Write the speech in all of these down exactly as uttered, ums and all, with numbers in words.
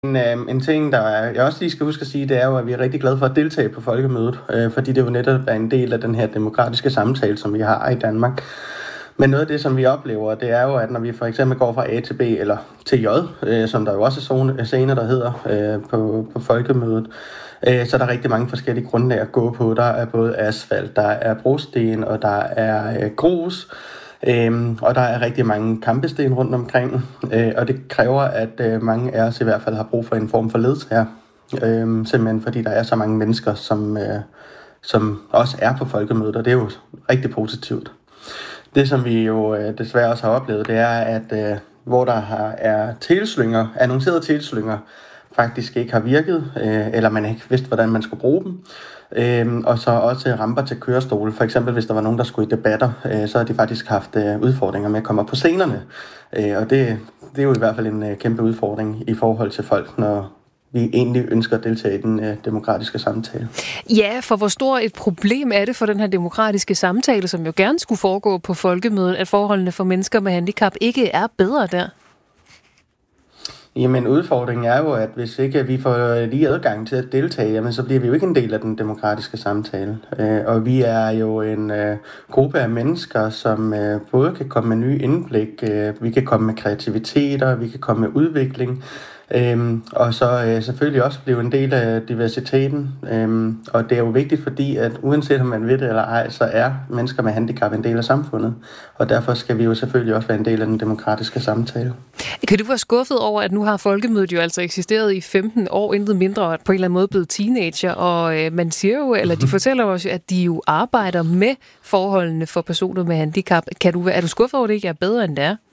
En, øh, en ting, der er, jeg også lige skal huske at sige, det er jo, at vi er rigtig glade for at deltage på folkemødet, øh, fordi det jo netop er en del af den her demokratiske samtale, som vi har i Danmark. Men noget af det, som vi oplever, det er jo, at når vi for eksempel går fra A til B eller til J, øh, som der jo også er scener, der hedder øh, på, på folkemødet, øh, så er der rigtig mange forskellige grundlag at gå på. Der er både asfalt, der er brosten, og der er øh, grus. Øhm, og der er rigtig mange kampesten rundt omkring, øh, og det kræver, at øh, mange af os i hvert fald har brug for en form for ledsager. Øh, simpelthen fordi der er så mange mennesker, som, øh, som også er på folkemødet, og det er jo rigtig positivt. Det, som vi jo øh, desværre også har oplevet, det er, at øh, hvor der har, er telslynger, annoncerede telslynger, faktisk ikke har virket, øh, eller man ikke vidste, hvordan man skulle bruge dem. Øhm, og så også ramper til kørestol. For eksempel, hvis der var nogen, der skulle i debatter, øh, så har de faktisk haft øh, udfordringer med at komme op på scenerne. Øh, og det, det er jo i hvert fald en øh, kæmpe udfordring i forhold til folk, når vi egentlig ønsker at deltage i den øh, demokratiske samtale. Ja, for hvor stor et problem er det for den her demokratiske samtale, som jo gerne skulle foregå på folkemødet, at forholdene for mennesker med handicap ikke er bedre der? Jamen udfordringen er jo, at hvis ikke vi får lige adgang til at deltage, jamen, så bliver vi jo ikke en del af den demokratiske samtale. Øh, og vi er jo en øh, gruppe af mennesker, som øh, både kan komme med nye indblik, øh, vi kan komme med kreativiteter, vi kan komme med udvikling, Øhm, og så øh, selvfølgelig også blive en del af diversiteten. Øhm, og det er jo vigtigt, fordi at uanset om man ved det eller ej, så er mennesker med handicap en del af samfundet. Og derfor skal vi jo selvfølgelig også være en del af den demokratiske samtale. Kan du være skuffet over, at nu har folkemødet jo altså eksisteret i femten år, intet mindre, og på en eller anden måde blevet teenager, og øh, man siger jo, eller de fortæller også, at de jo arbejder med forholdene for personer med handicap. Kan du, er du skuffet over, at det ikke er bedre, end det er?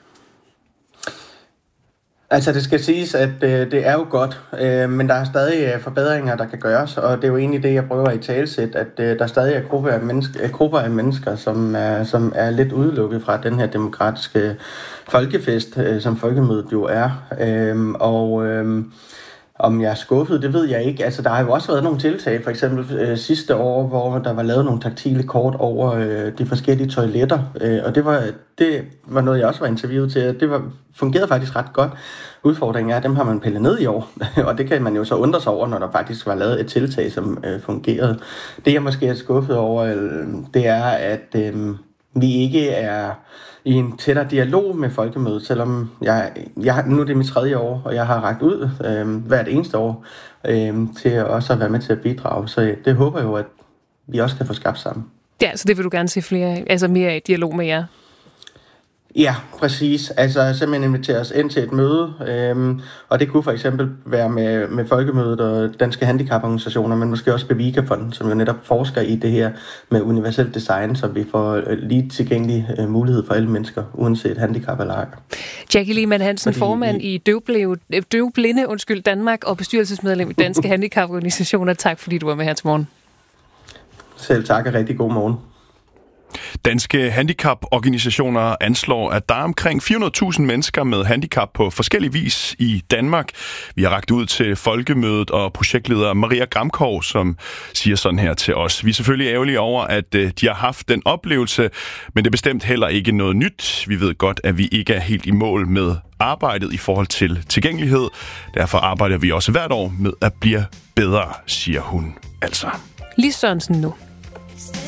Altså det skal siges, at øh, det er jo godt, øh, men der er stadig øh, forbedringer, der kan gøres, og det er jo egentlig det, jeg prøver at i talesæt, at øh, der stadig er grupper af, menneske, øh, grupper af mennesker, som er, som er lidt udelukket fra den her demokratiske folkefest, øh, som folkemødet jo er, øh, og... Øh, Om jeg er skuffet, det ved jeg ikke. Altså, der har jo også været nogle tiltag, for eksempel øh, sidste år, hvor der var lavet nogle taktile kort over øh, de forskellige toiletter. Øh, og det var, det var noget, jeg også var interviewet til. Det var, fungerede faktisk ret godt. Udfordringen er, at dem har man pillet ned i år. Og det kan man jo så undre sig over, når der faktisk var lavet et tiltag, som øh, fungerede. Det, jeg måske er skuffet over, øh, det er, at... Øh, vi ikke er i en tættere dialog med folkemødet, selvom jeg, jeg, nu er det mit tredje år, og jeg har rakt ud øh, hvert eneste år øh, til også at være med til at bidrage. Så det håber jeg jo, at vi også kan få skabt sammen. Ja, så det vil du gerne se flere, altså mere i dialog med jer? Ja, præcis. Altså simpelthen invitere os ind til et møde, øhm, og det kunne for eksempel være med, med Folkemødet og Danske Handicaporganisationer, men måske også Bevika-fonden, som jo netop forsker i det her med universelt design, så vi får lige tilgængelig øh, mulighed for alle mennesker, uanset handicap eller ej. Jackie Lehmann Hansen, Fordi formand i Døvblinde, Døvblinde undskyld, Danmark og bestyrelsesmedlem i Danske Handicaporganisationer. Tak fordi du var med her til morgen. Selv tak og rigtig god morgen. Danske handicaporganisationer anslår, at der er omkring fire hundrede tusind mennesker med handicap på forskellig vis i Danmark. Vi har rakt ud til Folkemødet og projektleder Maria Gramkov, som siger sådan her til os. Vi er selvfølgelig ærgerlige over, at de har haft den oplevelse, men det er bestemt heller ikke noget nyt. Vi ved godt, at vi ikke er helt i mål med arbejdet i forhold til tilgængelighed. Derfor arbejder vi også hvert år med at blive bedre, siger hun altså. Lis Sørensen nu.